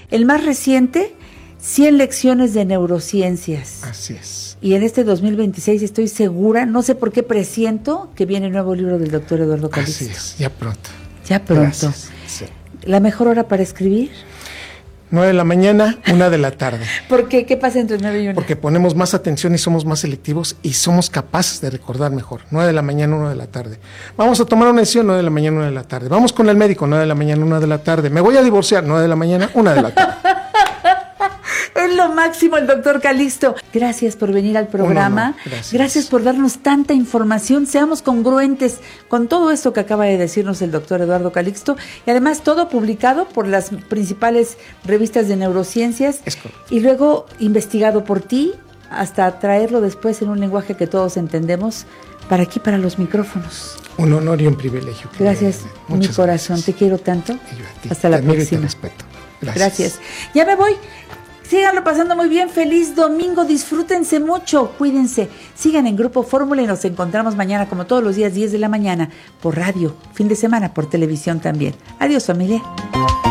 El más reciente, 100 lecciones de neurociencias. Así es. Y en este 2026 estoy segura, no sé por qué presiento, que viene el nuevo libro del doctor Eduardo Calixto. Así es, ya pronto. Ya pronto. Gracias. Sí. ¿La mejor hora para escribir? 9 de la mañana, 1 de la tarde. ¿Por qué? ¿Qué pasa entre 9 y 1? Porque ponemos más atención y somos más selectivos y somos capaces de recordar mejor. 9 de la mañana, 1 de la tarde. Vamos a tomar una decisión, 9 de la mañana, 1 de la tarde. Vamos con el médico, 9 de la mañana, 1 de la tarde. Me voy a divorciar, 9 de la mañana, 1 de la tarde. Es lo máximo el doctor Calixto. Gracias por venir al programa. Gracias por darnos tanta información. Seamos congruentes con todo esto que acaba de decirnos el doctor Eduardo Calixto. Y además todo publicado por las principales revistas de neurociencias. Es correcto. Y luego investigado por ti hasta traerlo después en un lenguaje que todos entendemos para aquí, para los micrófonos. Un honor y un privilegio. Gracias, mi corazón. Gracias. Te quiero tanto. Y yo a ti. Hasta la próxima. Y te respeto. Gracias. Ya me voy. Síganlo pasando muy bien. Feliz domingo. Disfrútense mucho. Cuídense. Sigan en Grupo Fórmula y nos encontramos mañana, como todos los días, 10 de la mañana, por radio. Fin de semana, por televisión también. Adiós, familia.